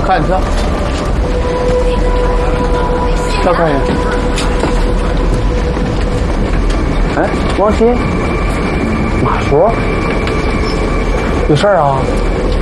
看一下，再看一眼。哎，王鑫，马叔，有事儿啊？